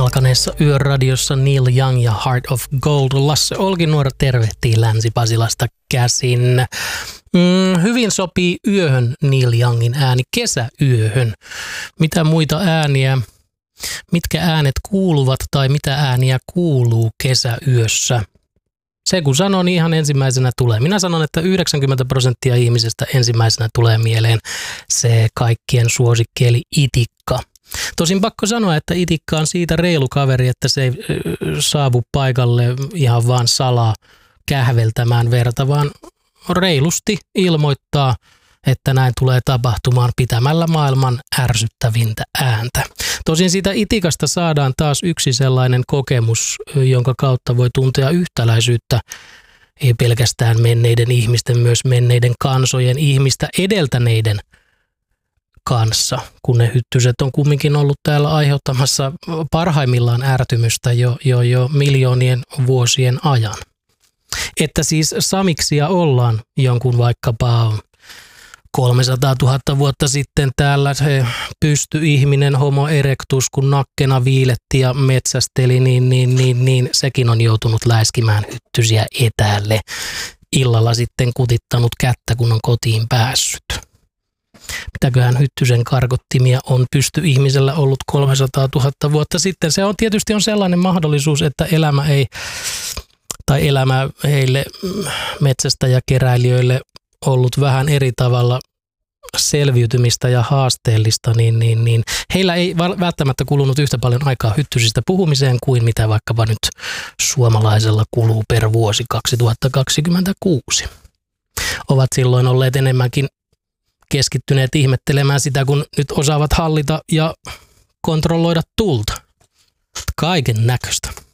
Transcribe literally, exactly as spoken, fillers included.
alkaneessa yöradiossa Neil Young ja Heart of Gold. Lasse Olkinuora tervehtii Länsi-Pasilasta käsin. Mm, hyvin sopii yöhön Neil Youngin ääni, kesäyöhön. Mitä muita ääniä, mitkä äänet kuuluvat tai mitä ääniä kuuluu kesäyössä? Se kun sanon, niin ihan ensimmäisenä tulee. Minä sanon, että yhdeksänkymmentä prosenttia ihmisestä ensimmäisenä tulee mieleen se kaikkien suosikki eli itikka. Tosin pakko sanoa, että itikka on siitä reilu kaveri, että se ei saavu paikalle ihan vaan salaa kähveltämään verta, vaan reilusti ilmoittaa, että näin tulee tapahtumaan pitämällä maailman ärsyttävintä ääntä. Tosin siitä itikasta saadaan taas yksi sellainen kokemus, jonka kautta voi tuntea yhtäläisyyttä ei pelkästään menneiden ihmisten, myös menneiden kansojen ihmistä edeltäneiden kanssa, kun ne hyttyset on kumminkin ollut täällä aiheuttamassa parhaimmillaan ärtymystä jo, jo, jo miljoonien vuosien ajan. Että siis samiksia ollaan jonkun vaikkapa kolmesataatuhatta vuotta sitten täällä se pystyihminen Homo erectus, kun nakkena viiletti ja metsästeli, niin, niin, niin, niin sekin on joutunut läiskimään hyttysiä etäälle. Illalla sitten kutittanut kättä, kun on kotiin päässyt. Mitäköhän hyttysen karkottimia on pystyihmisellä ollut kolmesataatuhatta vuotta sitten. Se on tietysti on sellainen mahdollisuus, että elämä ei, tai elämä heille metsästäjäkeräilijöille ollut vähän eri tavalla selviytymistä ja haasteellista, niin, niin, niin heillä ei välttämättä kulunut yhtä paljon aikaa hyttysistä puhumiseen kuin mitä vaikkapa nyt suomalaisella kuluu per vuosi kaksituhattakaksikymmentäkuusi. Ovat silloin olleet enemmänkin keskittyneet ihmettelemään sitä, kun nyt osaavat hallita ja kontrolloida tulta. Kaiken näköistä.